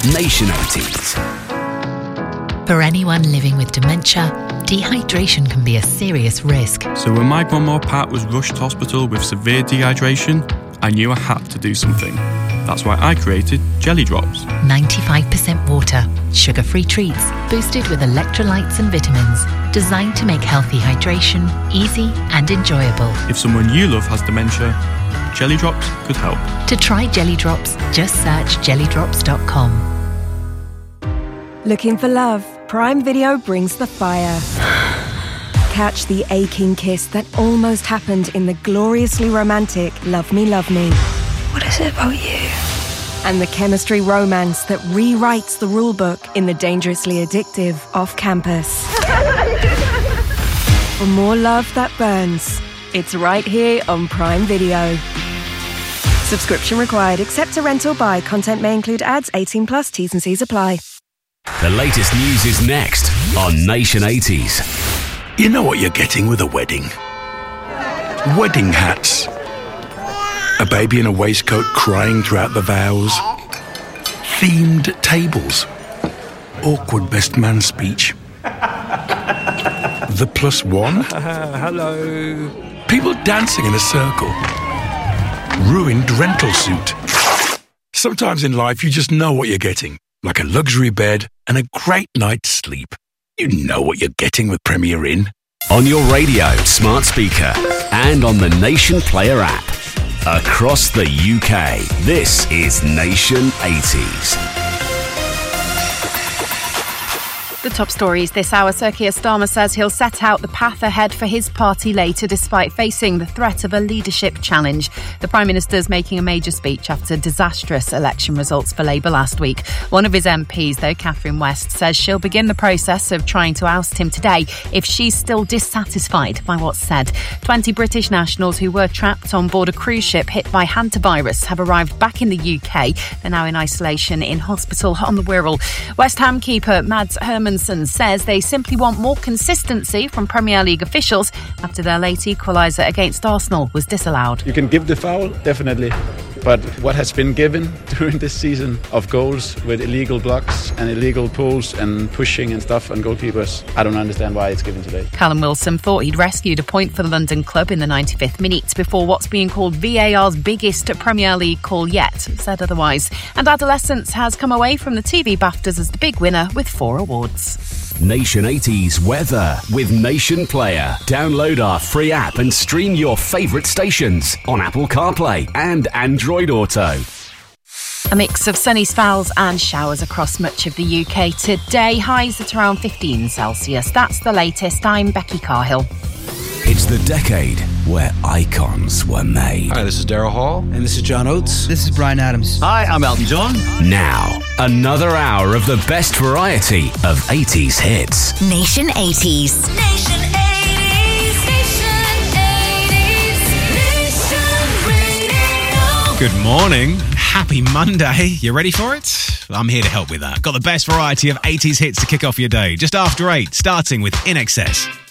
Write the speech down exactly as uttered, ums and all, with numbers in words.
Nation eighties. For anyone living with dementia, dehydration can be a serious risk. So when my grandma Pat was rushed to hospital with severe dehydration, I knew I had to do something. That's why I created Jelly Drops. ninety-five percent water, sugar-free treats, boosted with electrolytes and vitamins, designed to make healthy hydration easy and enjoyable. If someone you love has dementia, Jelly Drops could help. To try Jelly Drops, just search jelly drops dot com. Looking for love? Prime Video brings the fire. Catch the aching kiss that almost happened in the gloriously romantic Love Me, Love Me. What is it about you? And the chemistry romance that rewrites the rulebook in the dangerously addictive Off Campus. For more love that burns, it's right here on Prime Video. Subscription required, except to rent or buy. Content may include ads, eighteen plus, T's and C's apply. The latest news is next on Nation eighties. You know what you're getting with a wedding? Wedding hats. A baby in a waistcoat crying throughout the vows. Themed tables. Awkward best man speech. The plus one. Uh, hello. People dancing in a circle. Ruined rental suit. Sometimes in life you just know what you're getting. Like a luxury bed and a great night's sleep. You know what you're getting with Premier Inn. On your radio, smart speaker, and on the Nation Player app. Across the U K, this is Nation eighties. The top stories this hour. Sir Keir Starmer says he'll set out the path ahead for his party later, despite facing the threat of a leadership challenge. The Prime Minister's making a major speech after disastrous election results for Labour last week. One of his M Ps, though, Catherine West, says she'll begin the process of trying to oust him today if she's still dissatisfied by what's said. twenty British nationals who were trapped on board a cruise ship hit by hantavirus have arrived back in the U K. They're now in isolation in hospital on the Wirral. West Ham keeper Mads Hermansen says they simply want more consistency from Premier League officials after their late equaliser against Arsenal was disallowed. You can give the foul, definitely, but what has been given during this season of goals with illegal blocks and illegal pulls and pushing and stuff on goalkeepers, I don't understand why it's given today. Callum Wilson thought he'd rescued a point for the London club in the ninety-fifth minute before what's being called V A R's biggest Premier League call yet said otherwise. And Adolescence has come away from the T V BAFTAs as the big winner with four awards. Nation eighties weather with Nation Player. Download our free app and stream your favourite stations on Apple CarPlay and Android Auto. A mix of sunny spells and showers across much of the U K today. Highs at around fifteen Celsius. That's the latest. I'm Becky Carhill. It's the decade where icons were made. Hi, this is Daryl Hall. And this is John Oates. This is Bryan Adams. Hi, I'm Elton John. Now, another hour of the best variety of eighties hits. Nation eighties. Nation eighties. Nation eighties. Nation Radio. Good morning. Happy Monday. You ready for it? I'm here to help with that. Got the best variety of eighties hits to kick off your day. Just after eight, starting with In Excess.